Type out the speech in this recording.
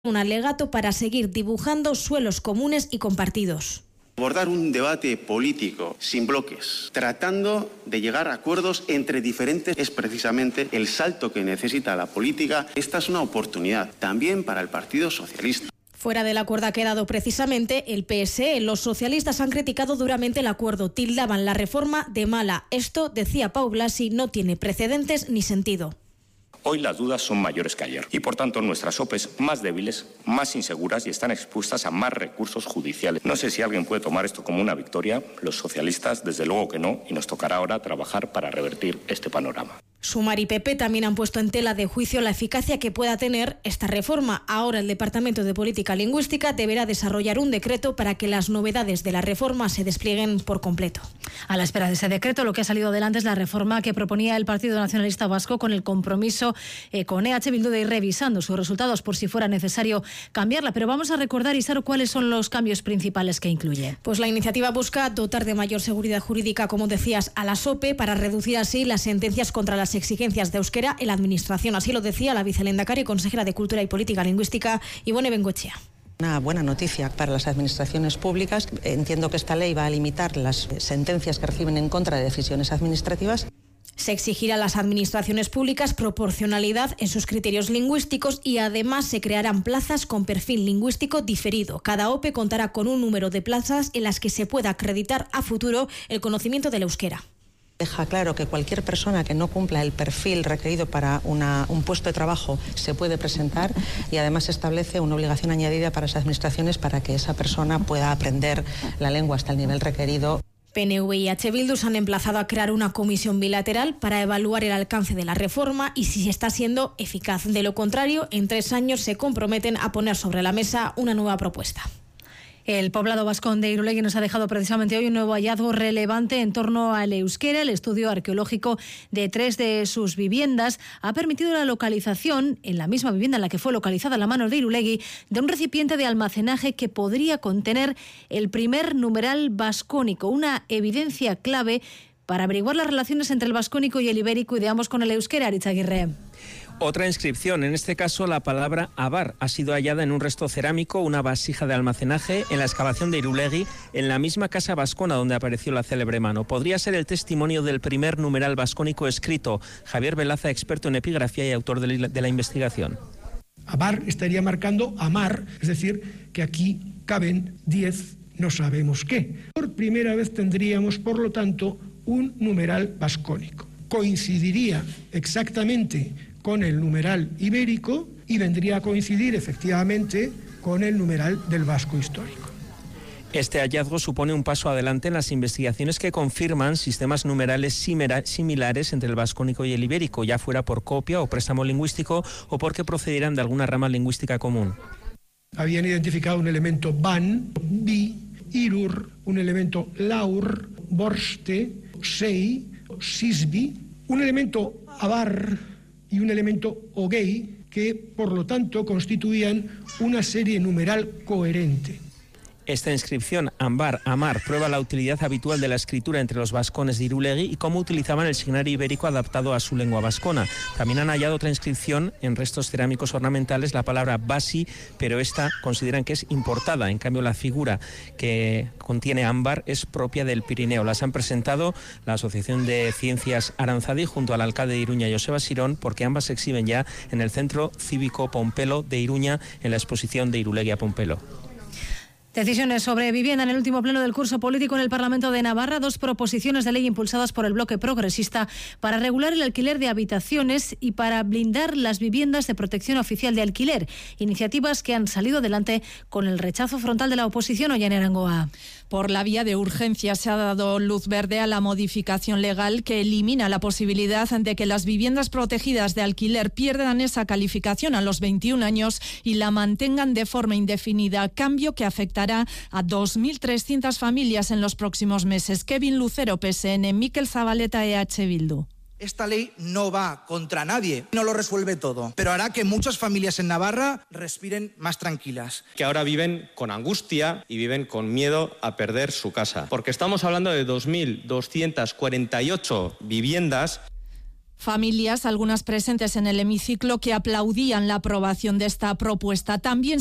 un alegato para seguir dibujando suelos comunes y compartidos. Abordar un debate político sin bloques, tratando de llegar a acuerdos entre diferentes, es precisamente el salto que necesita la política. Esta es una oportunidad también para el Partido Socialista. Fuera del acuerdo ha quedado precisamente el PSE. Los socialistas han criticado duramente el acuerdo, tildaban la reforma de mala. Esto, decía Pau Blasi, no tiene precedentes ni sentido. Hoy las dudas son mayores que ayer y, por tanto, nuestras OPEs más débiles, más inseguras y están expuestas a más recursos judiciales. No sé si alguien puede tomar esto como una victoria. Los socialistas, desde luego que no, y nos tocará ahora trabajar para revertir este panorama. Sumar y PP también han puesto en tela de juicio la eficacia que pueda tener esta reforma. Ahora el Departamento de Política Lingüística deberá desarrollar un decreto para que las novedades de la reforma se desplieguen por completo. A la espera de ese decreto, lo que ha salido adelante es la reforma que proponía el Partido Nacionalista Vasco con el compromiso con EH Bildu de ir revisando sus resultados por si fuera necesario cambiarla. Pero vamos a recordar, Isaro, cuáles son los cambios principales que incluye. Pues la iniciativa busca dotar de mayor seguridad jurídica, como decías, a la SOPE para reducir así las sentencias contra las exigencias de euskera en la administración. Así lo decía la vicelehendakari y consejera de Cultura y Política Lingüística, Ibone Bengoechea. Una buena noticia para las administraciones públicas. Entiendo que esta ley va a limitar las sentencias que reciben en contra de decisiones administrativas. Se exigirá a las administraciones públicas proporcionalidad en sus criterios lingüísticos y además se crearán plazas con perfil lingüístico diferido. Cada OPE contará con un número de plazas en las que se pueda acreditar a futuro el conocimiento del euskera. Deja claro que cualquier persona que no cumpla el perfil requerido para un puesto de trabajo se puede presentar y además establece una obligación añadida para las administraciones para que esa persona pueda aprender la lengua hasta el nivel requerido. PNV y EH Bildu se han emplazado a crear una comisión bilateral para evaluar el alcance de la reforma y si está siendo eficaz. De lo contrario, en 3 años se comprometen a poner sobre la mesa una nueva propuesta. El poblado vascón de Irulegui nos ha dejado precisamente hoy un nuevo hallazgo relevante en torno al euskera. El estudio arqueológico de 3 de sus viviendas ha permitido la localización, en la misma vivienda en la que fue localizada la mano de Irulegui, de un recipiente de almacenaje que podría contener el primer numeral vascónico, una evidencia clave para averiguar las relaciones entre el vascónico y el ibérico y de ambos con el euskera. Aritz Aguirre. Otra inscripción, en este caso la palabra abar, ha sido hallada en un resto cerámico, una vasija de almacenaje, en la excavación de Irulegui, en la misma casa vascona donde apareció la célebre mano. Podría ser el testimonio del primer numeral vascónico escrito. Javier Velaza, experto en epigrafía y autor de la investigación. Abar estaría marcando amar, es decir, que aquí caben 10 no sabemos qué. Por primera vez tendríamos, por lo tanto, un numeral vascónico. Coincidiría exactamente con el numeral ibérico y vendría a coincidir efectivamente con el numeral del vasco histórico. Este hallazgo supone un paso adelante en las investigaciones que confirman sistemas numerales similares entre el vascónico y el ibérico, ya fuera por copia o préstamo lingüístico o porque procedieran de alguna rama lingüística común. Habían identificado un elemento ban, bi, irur, un elemento laur, borste, sei, sisbi, un elemento abar y un elemento ogei que, por lo tanto, constituían una serie numeral coherente. Esta inscripción, ambar, amar, prueba la utilidad habitual de la escritura entre los vascones de Irulegui y cómo utilizaban el signario ibérico adaptado a su lengua vascona. También han hallado otra inscripción en restos cerámicos ornamentales, la palabra basi, pero esta consideran que es importada. En cambio, la figura que contiene ámbar es propia del Pirineo. Las han presentado la Asociación de Ciencias Aranzadi junto al alcalde de Iruña, Joseba Sirón, porque ambas se exhiben ya en el Centro Cívico Pompelo de Iruña en la exposición de Irulegui a Pompelo. Decisiones sobre vivienda en el último pleno del curso político en el Parlamento de Navarra. 2 proposiciones de ley impulsadas por el bloque progresista para regular el alquiler de habitaciones y para blindar las viviendas de protección oficial de alquiler. Iniciativas que han salido adelante con el rechazo frontal de la oposición. Ollane Arangoa. Por la vía de urgencia se ha dado luz verde a la modificación legal que elimina la posibilidad de que las viviendas protegidas de alquiler pierdan esa calificación a los 21 años y la mantengan de forma indefinida, cambio que afectará a 2.300 familias en los próximos meses. Kevin Lucero, PSN, Mikel Zabaleta, EH Bildu. Esta ley no va contra nadie, no lo resuelve todo, pero hará que muchas familias en Navarra respiren más tranquilas. Que ahora viven con angustia y viven con miedo a perder su casa, porque estamos hablando de 2.248 viviendas. Familias, algunas presentes en el hemiciclo, que aplaudían la aprobación de esta propuesta. También